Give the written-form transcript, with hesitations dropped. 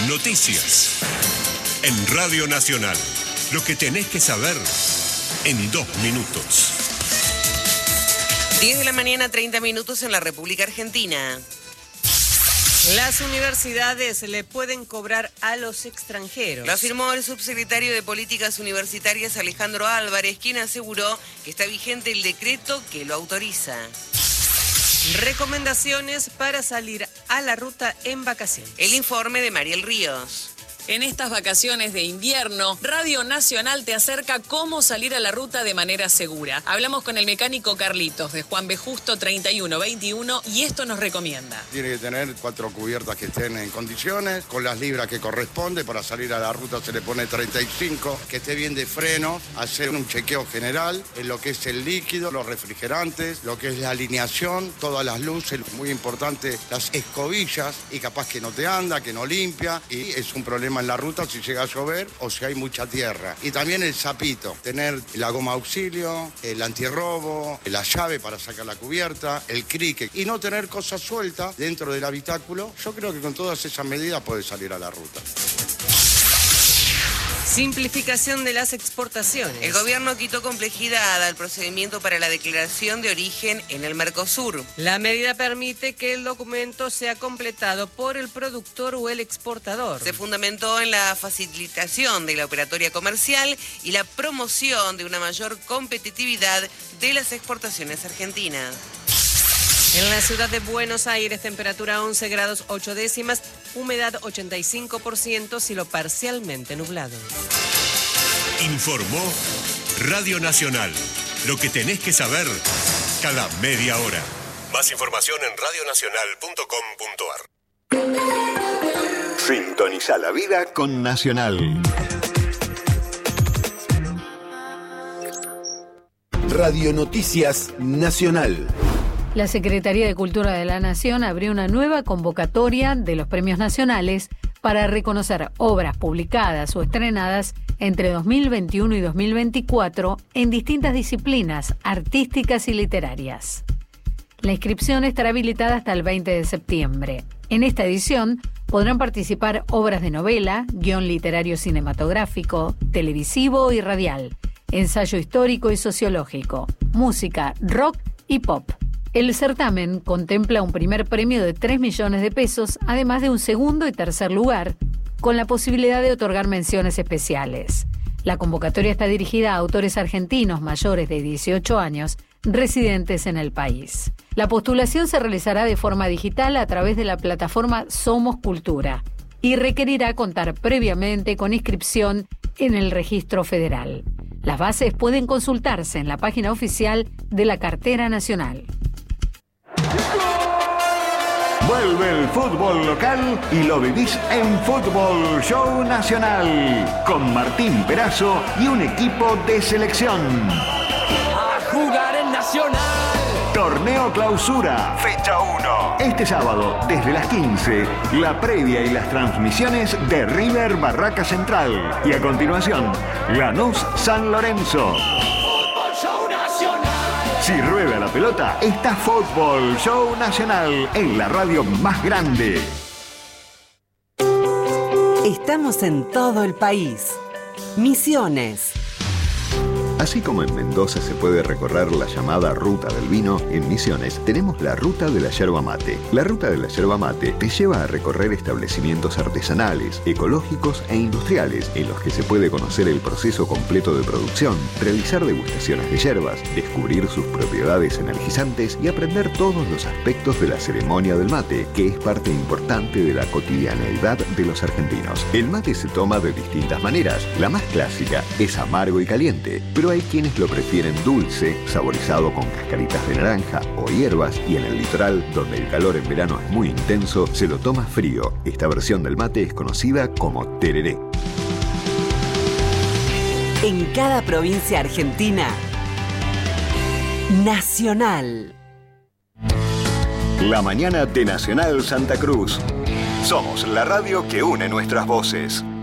Noticias. En Radio Nacional. Lo que tenés que saber en 2 minutos. 10 de la mañana, 30 minutos en la República Argentina. Las universidades le pueden cobrar a los extranjeros. Lo afirmó el subsecretario de Políticas Universitarias, Alejandro Álvarez, quien aseguró que está vigente el decreto que lo autoriza. Recomendaciones para salir a la ruta en vacaciones. El informe de Mariel Ríos. En estas vacaciones de invierno, Radio Nacional te acerca cómo salir a la ruta de manera segura. Hablamos con el mecánico Carlitos de Juan B. Justo 3121 y esto nos recomienda. Tiene que tener 4 cubiertas que estén en condiciones, con las libras que corresponde. Para salir a la ruta se le pone 35, que esté bien de freno, hacer un chequeo general en lo que es el líquido, los refrigerantes, lo que es la alineación, todas las luces, muy importante, las escobillas, y capaz que no te anda, que no limpia, y es un problema en la ruta si llega a llover o si hay mucha tierra. Y también el zapito, tener la goma auxilio, el antirrobo, la llave para sacar la cubierta, el crique y no tener cosas sueltas dentro del habitáculo. Yo creo que con todas esas medidas puede salir a la ruta. Simplificación de las exportaciones. El gobierno quitó complejidad al procedimiento para la declaración de origen en el Mercosur. La medida permite que el documento sea completado por el productor o el exportador. Se fundamentó en la facilitación de la operatoria comercial y la promoción de una mayor competitividad de las exportaciones argentinas. En la ciudad de Buenos Aires, temperatura 11 grados 8 décimas, humedad 85%, cielo parcialmente nublado. Informó Radio Nacional. Lo que tenés que saber cada media hora. Más información en radionacional.com.ar. Sintoniza la vida con Nacional. Radio Noticias Nacional. La Secretaría de Cultura de la Nación abrió una nueva convocatoria de los premios nacionales para reconocer obras publicadas o estrenadas entre 2021 y 2024 en distintas disciplinas artísticas y literarias. La inscripción estará habilitada hasta el 20 de septiembre. En esta edición podrán participar obras de novela, guión literario cinematográfico, televisivo y radial, ensayo histórico y sociológico, música, rock y pop. El certamen contempla un primer premio de 3 millones de pesos, además de un segundo y tercer lugar, con la posibilidad de otorgar menciones especiales. La convocatoria está dirigida a autores argentinos mayores de 18 años, residentes en el país. La postulación se realizará de forma digital a través de la plataforma Somos Cultura y requerirá contar previamente con inscripción en el Registro Federal. Las bases pueden consultarse en la página oficial de la Cartera Nacional. Vuelve el fútbol local y lo vivís en Fútbol Show Nacional, con Martín Perazo y un equipo de selección. A jugar en Nacional. Torneo Clausura, fecha 1. Este sábado, desde las 15, la previa y las transmisiones de River Barraca Central. Y a continuación, Lanús San Lorenzo. Fútbol Show Nacional. Si rueda la pelota, está Fútbol Show Nacional en la radio más grande. Estamos en todo el país. Misiones. Así como en Mendoza se puede recorrer la llamada Ruta del Vino, en Misiones tenemos la Ruta de la Yerba Mate. La Ruta de la Yerba Mate te lleva a recorrer establecimientos artesanales, ecológicos e industriales, en los que se puede conocer el proceso completo de producción, realizar degustaciones de yerbas, descubrir sus propiedades energizantes y aprender todos los aspectos de la ceremonia del mate, que es parte importante de la cotidianeidad de los argentinos. El mate se toma de distintas maneras. La más clásica es amargo y caliente, pero hay quienes lo prefieren dulce, saborizado con cascaritas de naranja o hierbas, y en el litoral, donde el calor en verano es muy intenso, se lo toma frío. Esta versión del mate es conocida como tereré. En cada provincia argentina, Nacional. La mañana de Nacional Santa Cruz. Somos la radio que une nuestras voces.